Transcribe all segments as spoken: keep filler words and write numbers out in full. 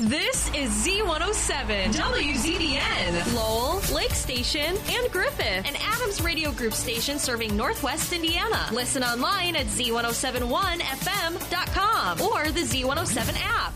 This is Z one oh seven, W Z B N, Lowell, Lake Station, and Griffith, an Adams Radio Group station serving Northwest Indiana. Listen online at Z one oh seven one F M dot com or the Z one oh seven app.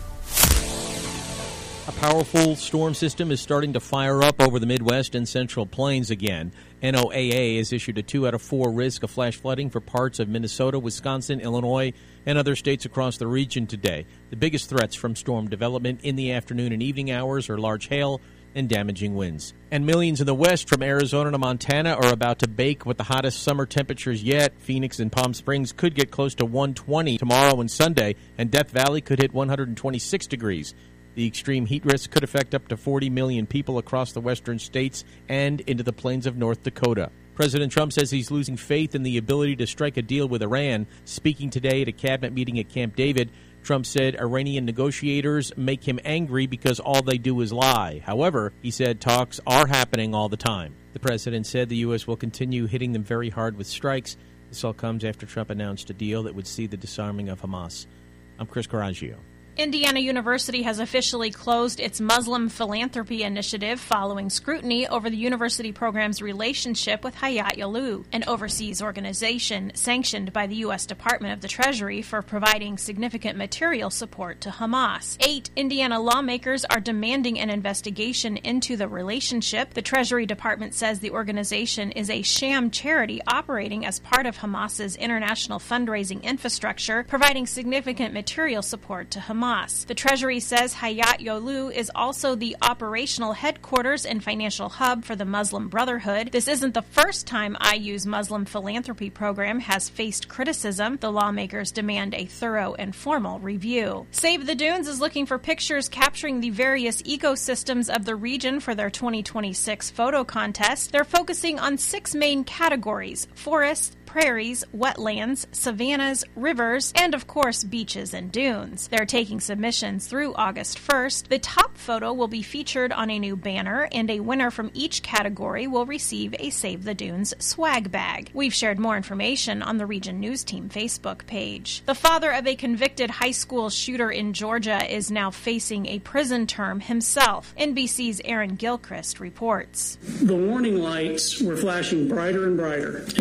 A powerful storm system is starting to fire up over the Midwest and Central Plains again. N O A A has issued a two out of four risk of flash flooding for parts of Minnesota, Wisconsin, Illinois, and other states across the region today. The biggest threats from storm development in the afternoon and evening hours are large hail and damaging winds. And millions in the west from Arizona to Montana are about to bake with the hottest summer temperatures yet. Phoenix and Palm Springs could get close to one twenty tomorrow and Sunday, and Death Valley could hit one hundred twenty-six degrees. The extreme heat risk could affect up to forty million people across the western states and into the plains of North Dakota. President Trump says he's losing faith in the ability to strike a deal with Iran. Speaking today at a cabinet meeting at Camp David, Trump said Iranian negotiators make him angry because all they do is lie. However, he said talks are happening all the time. The president said the U S will continue hitting them very hard with strikes. This all comes after Trump announced a deal that would see the disarming of Hamas. I'm Chris Coraggio. Indiana University has officially closed its Muslim philanthropy initiative following scrutiny over the university program's relationship with Hayat Yalu, an overseas organization sanctioned by the U S Department of the Treasury for providing significant material support to Hamas. Eight Indiana lawmakers are demanding an investigation into the relationship. The Treasury Department says the organization is a sham charity operating as part of Hamas's international fundraising infrastructure, providing significant material support to Hamas. The Treasury says Hayat Yalu is also the operational headquarters and financial hub for the Muslim Brotherhood. This isn't the first time I U's Muslim philanthropy program has faced criticism. The lawmakers demand a thorough and formal review. Save the Dunes is looking for pictures capturing the various ecosystems of the region for their twenty twenty-six photo contest. They're focusing on six main categories: forests, prairies, wetlands, savannas, rivers, and of course beaches and dunes. They're taking submissions through August first. The top photo will be featured on a new banner, and a winner from each category will receive a Save the Dunes swag bag. We've shared more information on the Region News Team Facebook page. The father of a convicted high school shooter in Georgia is now facing a prison term himself. N B C's Aaron Gilchrist reports. The warning lights were flashing brighter and brighter.